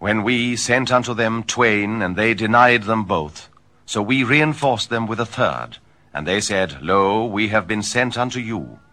when we sent unto them twain, and they denied them both. So we reinforced them with a third. And they said, Lo, we have been sent unto you.